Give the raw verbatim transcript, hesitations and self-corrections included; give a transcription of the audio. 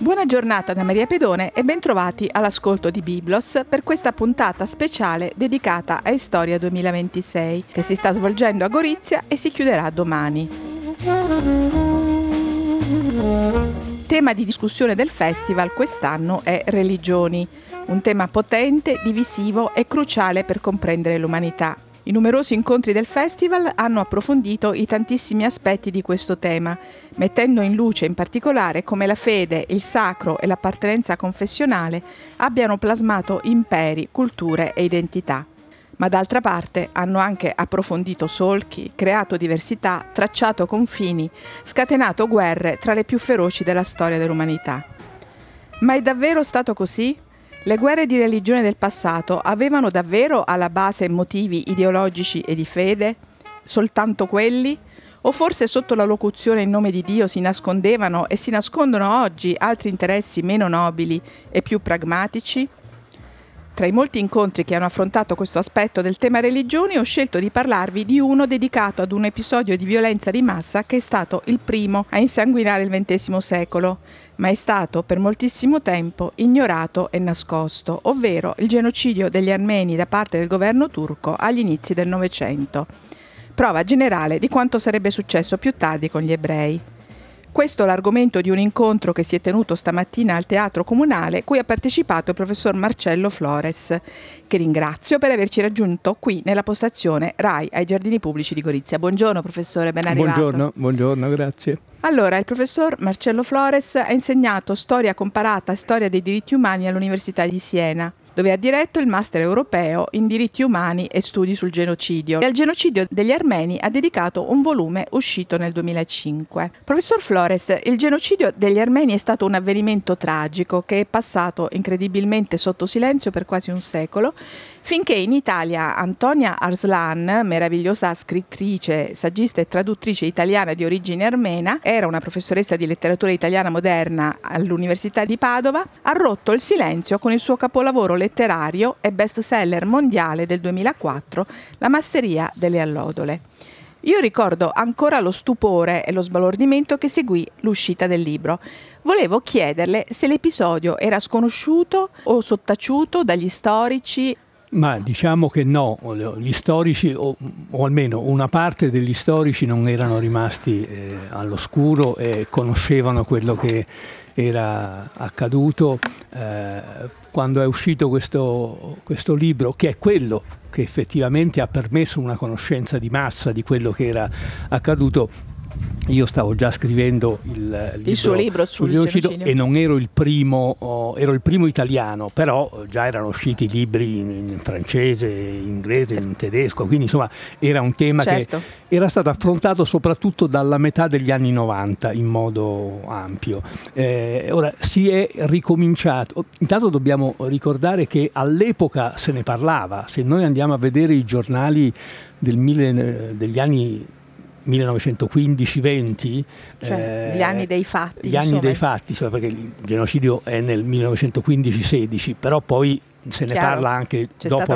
Buona giornata da Maria Pedone e bentrovati all'ascolto di Biblos per questa puntata speciale dedicata a Storia duemilaventisei che si sta svolgendo a Gorizia e si chiuderà domani. Tema di discussione del festival quest'anno è religioni, un tema potente, divisivo e cruciale per comprendere l'umanità. I numerosi incontri del festival hanno approfondito i tantissimi aspetti di questo tema, mettendo in luce in particolare come la fede, il sacro e l'appartenenza confessionale abbiano plasmato imperi, culture e identità. Ma d'altra parte hanno anche approfondito solchi, creato diversità, tracciato confini, scatenato guerre tra le più feroci della storia dell'umanità. Ma è davvero stato così? Le guerre di religione del passato avevano davvero alla base motivi ideologici e di fede? Soltanto quelli? O forse sotto la locuzione in nome di Dio si nascondevano e si nascondono oggi altri interessi meno nobili e più pragmatici? Tra i molti incontri che hanno affrontato questo aspetto del tema religioni ho scelto di parlarvi di uno dedicato ad un episodio di violenza di massa che è stato il primo a insanguinare il ventesimo secolo, ma è stato per moltissimo tempo ignorato e nascosto, ovvero il genocidio degli armeni da parte del governo turco agli inizi del Novecento. Prova generale di quanto sarebbe successo più tardi con gli ebrei. Questo è l'argomento di un incontro che si è tenuto stamattina al Teatro Comunale, cui ha partecipato il professor Marcello Flores, che ringrazio per averci raggiunto qui nella postazione RAI ai Giardini Pubblici di Gorizia. Buongiorno professore, ben arrivato. Buongiorno, buongiorno, grazie. Allora, il professor Marcello Flores ha insegnato storia comparata e storia dei diritti umani all'Università di Siena, dove ha diretto il master europeo in diritti umani e studi sul genocidio. E al genocidio degli armeni ha dedicato un volume uscito nel duemilacinque. Professor Flores, il genocidio degli armeni è stato un avvenimento tragico che è passato incredibilmente sotto silenzio per quasi un secolo, finché in Italia Antonia Arslan, meravigliosa scrittrice, saggista e traduttrice italiana di origine armena, era una professoressa di letteratura italiana moderna all'Università di Padova, ha rotto il silenzio con il suo capolavoro letterario e bestseller mondiale del duemilaquattro, La masseria delle allodole. Io ricordo ancora lo stupore e lo sbalordimento che seguì l'uscita del libro. Volevo chiederle se l'episodio era sconosciuto o sottaciuto dagli storici. Ma diciamo che no, gli storici, o, o almeno una parte degli storici non erano rimasti eh, all'oscuro e conoscevano quello che era accaduto eh, quando è uscito questo, questo libro, che è quello che effettivamente ha permesso una conoscenza di massa di quello che era accaduto. Io stavo già scrivendo il, libro, il suo libro sul genocidio e non ero il primo, oh, ero il primo italiano, però già erano usciti libri in, in francese, in inglese, in tedesco, quindi insomma era un tema certo. che era stato affrontato soprattutto dalla metà degli anni novanta in modo ampio. Eh, ora si è ricominciato, intanto dobbiamo ricordare che all'epoca se ne parlava, se noi andiamo a vedere i giornali del mille, degli anni millenovecentoquindici venti, cioè eh, gli anni dei fatti, gli anni dei fatti, cioè perché il genocidio è nel millenovecentoquindici sedici, però poi se ne Chiaro. parla anche C'è dopo stata